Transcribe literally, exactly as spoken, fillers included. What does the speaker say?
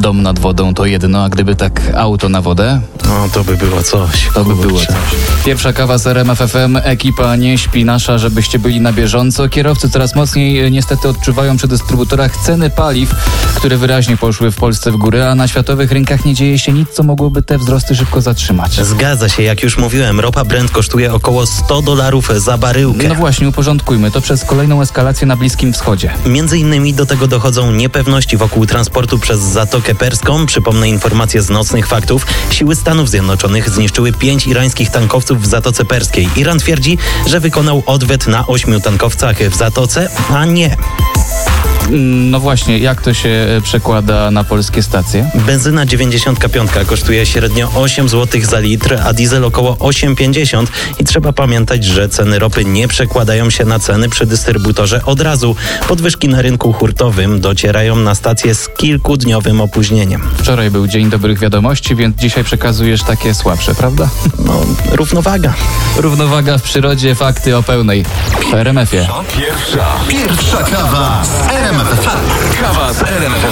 dom nad wodą to jedno, a gdyby tak auto na wodę? No to by było coś. To by Kurczę. było coś. Pierwsza kawa z R M F F M. Ekipa nie śpi nasza, żebyście byli na bieżąco. Kierowcy coraz mocniej niestety odczuwają przy dystrybutorach ceny paliw, które wyraźnie poszły w Polsce w górę, a na światowych rynkach nie dzieje się nic, co mogłoby te wzrosty szybko zatrzymać. Zgadza się, jak już mówiłem, ropa Brent kosztuje około sto dolarów za baryłkę. No właśnie, uporządkujmy to przez kolejną eskalację na Bliskim Wschodzie. Między innymi do tego dochodzą niepewności wokół transportu przez Zatokę Perską. Przypomnę informacje z nocnych faktów. Siły Stanów Zjednoczonych zniszczyły pięć irańskich tankowców w Zatoce Perskiej. Iran twierdzi, że wykonał odwet na ośmiu tankowcach w Zatoce, a nie. No właśnie, jak to się przekłada na polskie stacje? Benzyna dziewięćdziesiąt pięć kosztuje średnio osiem złotych za litr, a diesel około osiem pięćdziesiąt i trzeba pamiętać, że ceny ropy nie przekładają się na ceny przy dystrybutorze od razu. Podwyżki na rynku hurtowym docierają na stację z kilkudniowym opóźnieniem. Wczoraj był Dzień Dobrych Wiadomości, więc dzisiaj przekazujesz takie słabsze, prawda? No, równowaga. Równowaga w przyrodzie, fakty o pełnej. W R M F ie. Pierwsza, pierwsza kawa z R M F F M. Kawa z R M F F M.